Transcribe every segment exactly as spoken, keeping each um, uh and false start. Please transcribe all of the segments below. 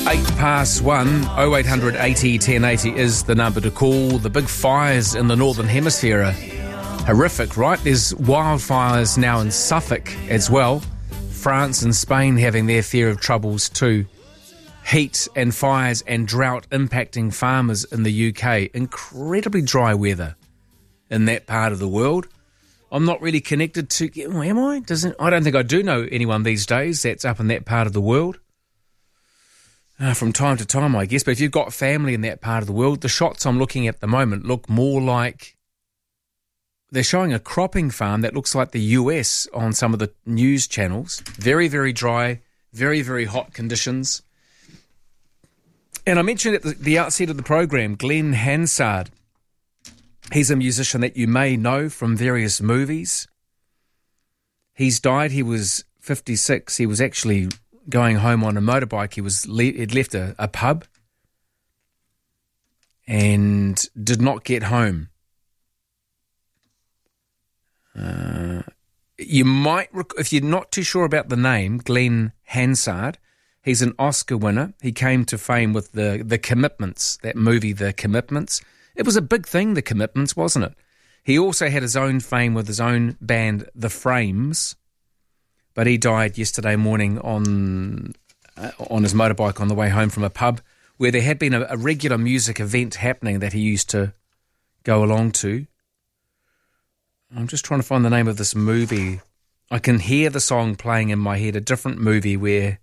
Eight past one, oh eight hundred eighty ten eighty is the number to call. The big fires in the Northern Hemisphere are horrific, right? There's wildfires now in Suffolk as well. France and Spain having their fair of troubles too. Heat and fires and drought impacting farmers in the U K. Incredibly dry weather in that part of the world. I'm not really connected to... Oh, am I? Doesn't I don't think I do know anyone these days that's up in that part of the world. Uh, from time to time, I guess. But if you've got family in that part of the world, the shots I'm looking at the moment look more like... They're showing a cropping farm that looks like the U S on some of the news channels. Very, very dry, very, very hot conditions. And I mentioned at the, the outset of the program, Glenn Hansard. He's a musician that you may know from various movies. He's died. He was fifty-six. He was actually going home on a motorbike. He was le- he'd left a, a pub and did not get home. Uh, you might, rec- if you're not too sure about the name, Glenn Hansard, he's an Oscar winner. He came to fame with the the Commitments, that movie, The Commitments. It was a big thing, The Commitments, wasn't it? He also had his own fame with his own band, The Frames, but he died yesterday morning on uh, on his motorbike on the way home from a pub where there had been a, a regular music event happening that he used to go along to. I'm just trying to find the name of this movie. I can hear the song playing in my head, a different movie where...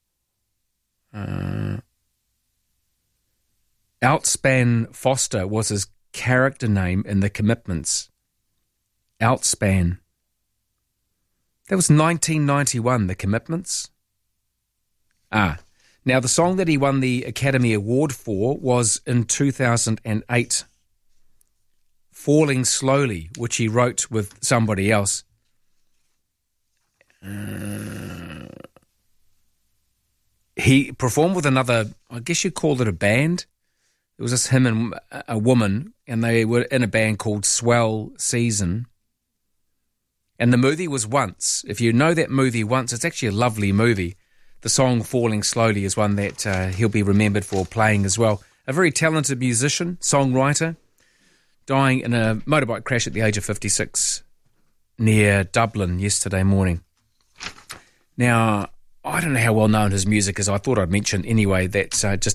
Uh, Outspan Foster was his character name in The Commitments. Outspan. That was nineteen ninety-one, The Commitments. Ah, now the song that he won the Academy Award for was in two thousand eight, Falling Slowly, which he wrote with somebody else. Uh, he performed with another, I guess you'd call it a band. It was just him and a woman, and they were in a band called Swell Season. And the movie was Once. If you know that movie Once, it's actually a lovely movie. The song Falling Slowly is one that uh, he'll be remembered for playing as well. A very talented musician, songwriter, dying in a motorbike crash at the age of fifty-six near Dublin yesterday morning. Now, I don't know how well known his music is. I thought I'd mention anyway that uh, just